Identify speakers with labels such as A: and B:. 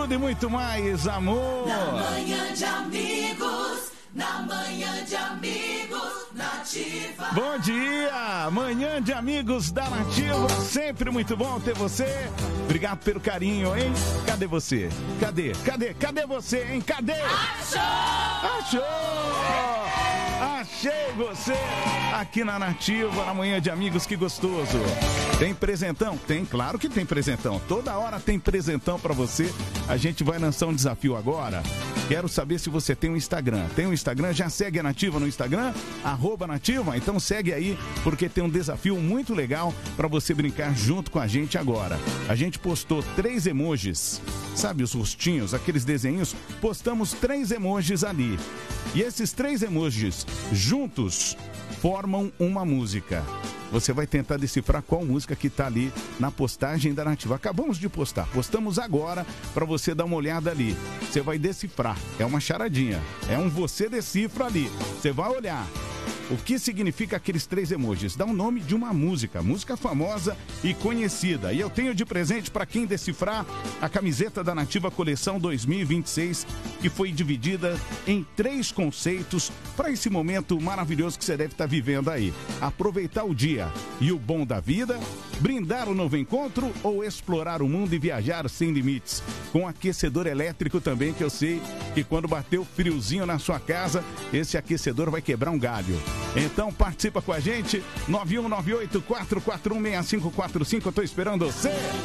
A: tudo e muito mais, amor.
B: Na manhã de amigos, na manhã de amigos, Nativa.
A: Bom dia, manhã de amigos da Nativa, sempre muito bom ter você. Obrigado pelo carinho, hein? Cadê você? Cadê você, hein? Cadê? Achou! Achei você aqui na Nativa, na manhã de amigos, que gostoso. Tem presentão? Tem, claro que tem presentão. Toda hora tem presentão pra você. A gente vai lançar um desafio agora. Quero saber se você tem um Instagram. Tem um Instagram? Já segue a Nativa no Instagram? @Nativa? Então segue aí, porque tem um desafio muito legal pra você brincar junto com a gente agora. A gente postou 3 emojis. Sabe os rostinhos, aqueles desenhos? Postamos 3 emojis ali. E esses 3 emojis juntos formam uma música. Você vai tentar decifrar qual música que está ali na postagem da Nativa. Acabamos de postar, postamos agora para você dar uma olhada ali. Você vai decifrar, é uma charadinha, é um você decifra ali. Você vai olhar o que significa aqueles 3 emojis. Dá o nome de uma música famosa e conhecida. E eu tenho de presente para quem decifrar a camiseta da Nativa Coleção 2026, que foi dividida em 3 conceitos para esse momento maravilhoso que você deve estar vivendo aí. Aproveitar o dia e o bom da vida, brindar o novo encontro ou explorar o mundo e viajar sem limites. Com aquecedor elétrico também, que eu sei que quando bater o friozinho na sua casa, esse aquecedor vai quebrar um galho. Então participa com a gente, 9198-441-6545, eu tô esperando você.